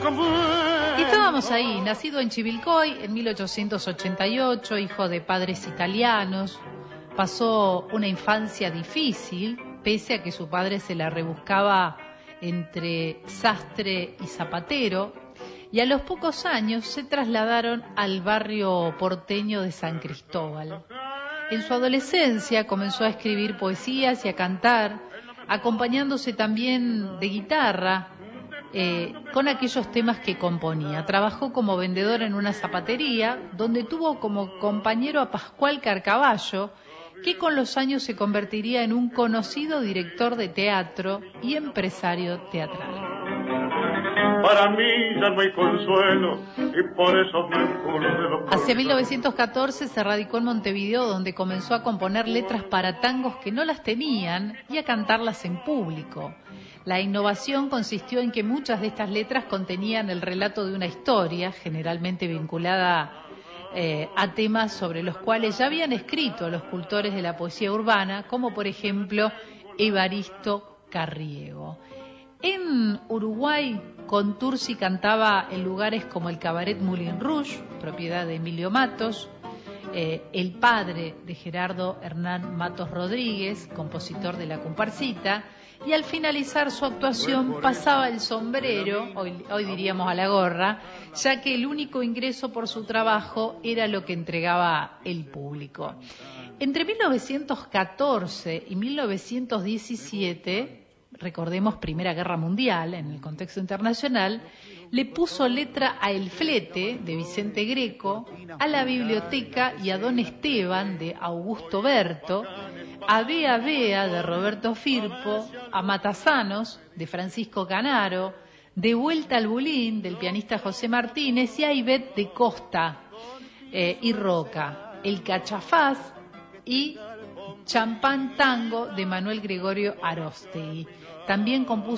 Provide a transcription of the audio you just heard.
Y estábamos ahí, nacido en Chivilcoy en 1888, hijo de padres italianos. Pasó una infancia difícil, pese a que su padre se la rebuscaba entre sastre y zapatero, y a los pocos años se trasladaron al barrio porteño de San Cristóbal. En su adolescencia comenzó a escribir poesías y a cantar, acompañándose también de guitarra con aquellos temas que componía. Trabajó como vendedor en una zapatería, donde tuvo como compañero a Pascual Carcavallo, que con los años se convertiría en un conocido director de teatro y empresario teatral. Para mí ya no hay consuelo y por eso me enculé de los... Hacia 1914 se radicó en Montevideo, donde comenzó a componer letras para tangos que no las tenían y a cantarlas en público. La innovación consistió en que muchas de estas letras contenían el relato de una historia, generalmente vinculada a temas sobre los cuales ya habían escrito los cultores de la poesía urbana, como por ejemplo Evaristo Carriego. En Uruguay, Contursi cantaba en lugares como el Cabaret Moulin Rouge, propiedad de Emilio Matos, el padre de Gerardo Hernán Matos Rodríguez, compositor de La Comparsita, y al finalizar su actuación pasaba el sombrero, hoy diríamos a la gorra, ya que el único ingreso por su trabajo era lo que entregaba el público. Entre 1914 y 1917, recordemos Primera Guerra Mundial en el contexto internacional, le puso letra a El Flete de Vicente Greco, a La Biblioteca y a Don Esteban de Augusto Berto, a Bea Bea de Roberto Firpo, a Matasanos de Francisco Canaro, De Vuelta al Bulín del pianista José Martínez y a Ivette de Costa y Roca, El Cachafaz y Champán Tango de Manuel Gregorio Aróstegui. También compuso